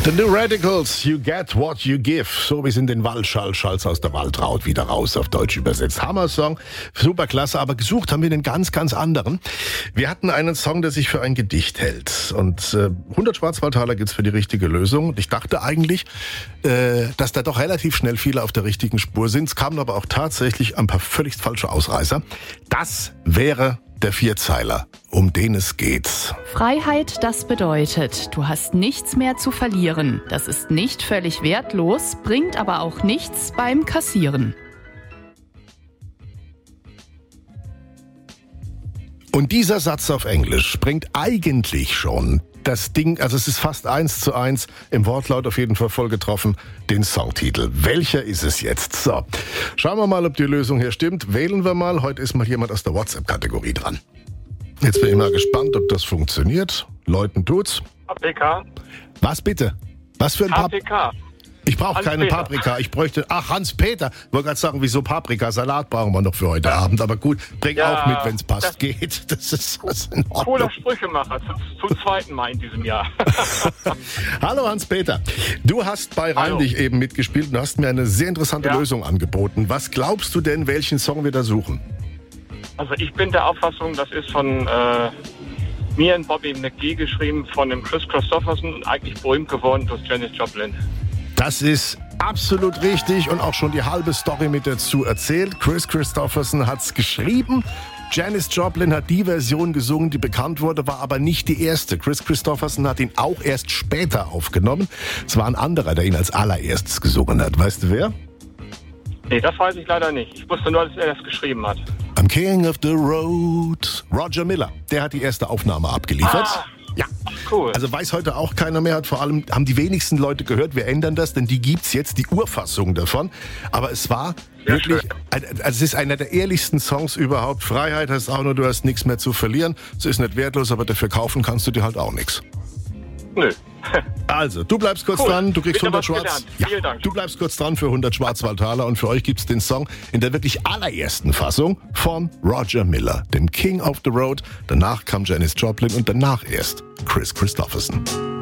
The New Radicals, You Get What You Give. So wie es in den Wald schallt aus der Waldraut wieder raus, auf Deutsch übersetzt. Hammer-Song, super klasse, aber gesucht haben wir einen ganz, ganz anderen. Wir hatten einen Song, der sich für ein Gedicht hält. Und 100 Schwarzwaldtaler gibt's für die richtige Lösung. Und ich dachte eigentlich, dass da doch relativ schnell viele auf der richtigen Spur sind. Es kamen aber auch tatsächlich ein paar völlig falsche Ausreißer. Das wäre der Vierzeiler, um den es geht. Freiheit, das bedeutet, du hast nichts mehr zu verlieren. Das ist nicht völlig wertlos, bringt aber auch nichts beim Kassieren. Und dieser Satz auf Englisch bringt eigentlich schon das Ding, also es ist fast 1:1, im Wortlaut auf jeden Fall voll getroffen, den Songtitel. Welcher ist es jetzt? So, schauen wir mal, ob die Lösung hier stimmt. Wählen wir mal. Heute ist mal jemand aus der WhatsApp-Kategorie dran. Jetzt bin ich mal gespannt, ob das funktioniert. Läuten tut's. Paprika. Was bitte? Was für ein Paprika. Ich brauche keine Hans-Peter. Paprika. Ich bräuchte... Ach, Hans-Peter. Ich wollte gerade sagen, wieso Paprika? Salat brauchen wir noch für heute Abend. Aber gut, bring Ja, auch mit, wenn es passt. das- Geht. Das ist in Ordnung. Cooler Sprüchemacher zum zweiten Mal in diesem Jahr. Hallo Hans-Peter. Du hast bei Hallo. Rhein dich eben mitgespielt und hast mir eine sehr interessante Ja. Lösung angeboten. Was glaubst du denn, welchen Song wir da suchen? Also ich bin der Auffassung, das ist von mir und Bobby McGee geschrieben, von dem Chris Christopherson und eigentlich berühmt geworden durch Janis Joplin. Das ist absolut richtig und auch schon die halbe Story mit dazu erzählt. Chris Christopherson hat's geschrieben. Janis Joplin hat die Version gesungen, die bekannt wurde, war aber nicht die erste. Chris Christopherson hat ihn auch erst später aufgenommen. Es war ein anderer, der ihn als allererstes gesungen hat. Weißt du wer? Nee, das weiß ich leider nicht. Ich wusste nur, dass er das geschrieben hat. I'm King of the Road. Roger Miller, der hat die erste Aufnahme abgeliefert. Ah. Ja. Cool. Also weiß heute auch keiner mehr, hat vor allem haben die wenigsten Leute gehört, wir ändern das, denn die gibt's jetzt, die Urfassung davon. Aber es war Sehr wirklich, schön. also es ist einer der ehrlichsten Songs überhaupt. Freiheit heißt auch nur, du hast nichts mehr zu verlieren. Es ist nicht wertlos, aber dafür kaufen kannst du dir halt auch nichts. Nö. Also, du bleibst kurz Cool. dran, du kriegst Wieder 100 was Schwarz. gelernt. Vielen Dank. Du bleibst kurz dran für 100 Schwarzwaldtaler und für euch gibt's den Song in der wirklich allerersten Fassung von Roger Miller, dem King of the Road. Danach kam Janis Joplin und danach erst Chris Christopherson.